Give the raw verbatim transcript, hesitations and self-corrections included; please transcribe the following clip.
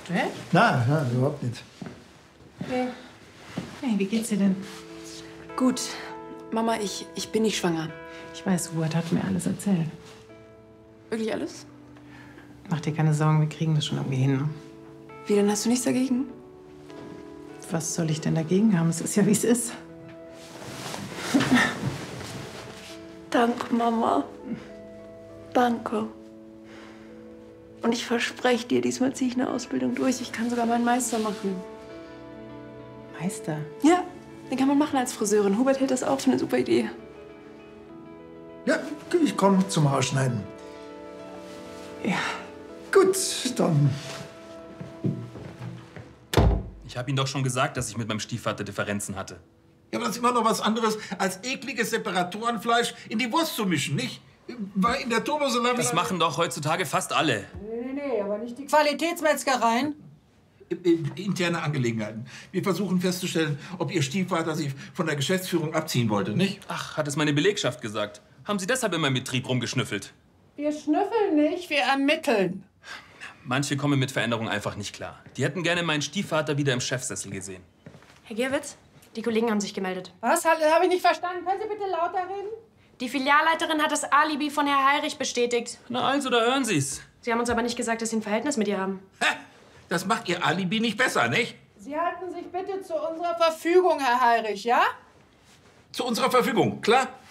Hä? Nein, nein, überhaupt nicht. Hey. Hey, wie geht's dir denn? Gut. Mama, ich, ich bin nicht schwanger. Ich weiß, Hubert hat mir alles erzählt. Wirklich alles? Mach dir keine Sorgen, wir kriegen das schon irgendwie hin. Ne? Wie, dann hast du nichts dagegen? Was soll ich denn dagegen haben? Es ist ja, wie es ist. Danke, Mama. Danke. Und ich verspreche dir, diesmal ziehe ich eine Ausbildung durch. Ich kann sogar meinen Meister machen. Meister? Ja, den kann man machen als Friseurin. Hubert hält das auch für eine super Idee. Ja, ich komme zum Haarschneiden. Ja. Gut, dann. Ich habe Ihnen doch schon gesagt, dass ich mit meinem Stiefvater Differenzen hatte. Ja, aber das ist immer noch was anderes, als ekliges Separatorenfleisch in die Wurst zu mischen, nicht? War in der Turbosalami... Das machen doch heutzutage fast alle. Nee, nee, nee, aber nicht die Qualitätsmetzgereien. Interne Angelegenheiten. Wir versuchen festzustellen, ob Ihr Stiefvater Sie von der Geschäftsführung abziehen wollte, nicht? Ach, hat es meine Belegschaft gesagt. Haben Sie deshalb in meinem Betrieb rumgeschnüffelt? Wir schnüffeln nicht, wir ermitteln. Manche kommen mit Veränderungen einfach nicht klar. Die hätten gerne meinen Stiefvater wieder im Chefsessel gesehen. Herr Gierwitz, die Kollegen haben sich gemeldet. Was? Habe ich nicht verstanden. Können Sie bitte lauter reden? Die Filialleiterin hat das Alibi von Herrn Heirich bestätigt. Na also, da hören Sie's. Sie haben uns aber nicht gesagt, dass Sie ein Verhältnis mit ihr haben. Ha, das macht Ihr Alibi nicht besser, nicht? Sie halten sich bitte zu unserer Verfügung, Herr Heirich, ja? Zu unserer Verfügung, klar?